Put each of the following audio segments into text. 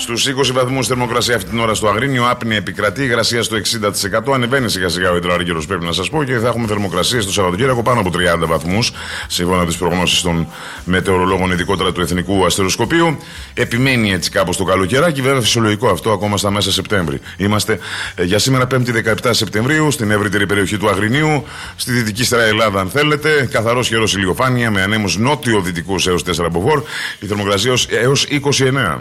Στους 20 βαθμούς θερμοκρασία αυτή την ώρα στο Αγρίνιο, άπνη επικρατεί, υγρασία στο 60%. Ανεβαίνει σιγά σιγά ο υδροαργύρος, πρέπει να σας πω, και θα έχουμε θερμοκρασίες το Σαββατοκύριακο πάνω από 30 βαθμούς, σύμφωνα με τις προγνώσεις των μετεωρολόγων, ειδικότερα του Εθνικού Αστεροσκοπείου. Επιμένει έτσι κάπως το καλοκαιράκι, βέβαια φυσιολογικό αυτό ακόμα στα μέσα Σεπτέμβρη. Είμαστε για σήμερα 5η 17 Σεπτεμβρίου στην ευρύτερη περιοχή του Αγρινίου, στη δυτική στερεά Ελλάδα, αν θέλετε. Καθαρός καιρός, ηλιοφάνεια με ανέμους νότιο-δυτικούς έως 4 μποφόρ. Η θερμοκρασία έως 29.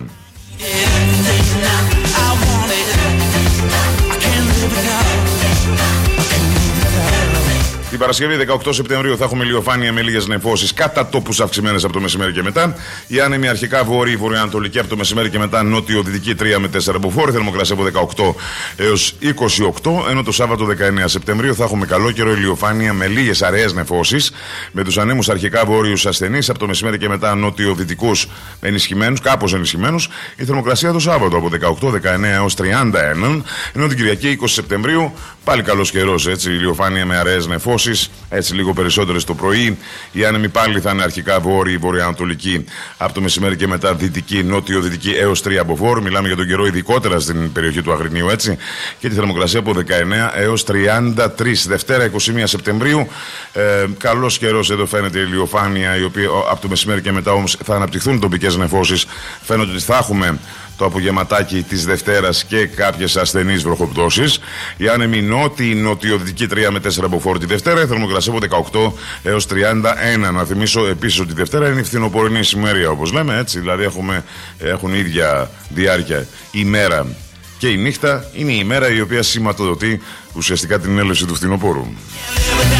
Την Παρασκευή 18 Σεπτεμβρίου θα έχουμε ηλιοφάνεια με λίγες νεφώσεις, κατά τόπους αυξημένες από το μεσημέρι και μετά. Η άνεμη αρχικά βορειοανατολική από το μεσημέρι και μετά νότιο-δυτική 3 με 4 μποφόρ. Θερμοκρασία από 18 έως 28. Ενώ το Σάββατο 19 Σεπτεμβρίου θα έχουμε καλό καιρό, ηλιοφάνεια με λίγες αραιές νεφώσεις, με τους ανέμους αρχικά βόρειους ασθενείς από το μεσημέρι και μετά νότιο-δυτικούς ενισχυμένους, κάπως ενισχυμένους. Η θερμοκρασία το Σάββατο από 18, 19 έως 31. Ενώ την Κυριακή 20 Σεπτεμβρίου πάλι καλός καιρός, έτσι, ηλιοφάνεια με αραιές νεφώσεις. Έτσι λίγο περισσότερες το πρωί. Οι άνεμοι πάλι θα είναι αρχικά βορειοανατολική από το μεσημέρι και μετά δυτική, νότιο-δυτική έως 3 μποφόρ. Μιλάμε για τον καιρό ειδικότερα στην περιοχή του Αγρινίου, έτσι. Και τη θερμοκρασία από 19 έως 33. Δευτέρα 21 Σεπτεμβρίου. Καλός καιρός, εδώ φαίνεται η ηλιοφάνεια, η οποία από το μεσημέρι και μετά όμως θα αναπτυχθούν τοπικές νεφώσεις. Φαίνεται ότι θα έχουμε το απογευματάκι της Δευτέρας και κάποιες ασθενείς βροχοπτώσεις. Οι άνεμοι νότιο-δυτική 3 με 4 μποφόρ τη Δευτέρα. Η θερμοκρασία από 18 έως 31. Να θυμίσω επίσης ότι η Δευτέρα είναι η φθινοπορεινή ησημερία, όπως λέμε, έτσι. Δηλαδή έχουν ίδια διάρκεια η μέρα και η νύχτα. Είναι η μέρα η οποία σηματοδοτεί ουσιαστικά την έλευση του φθινοπόρου.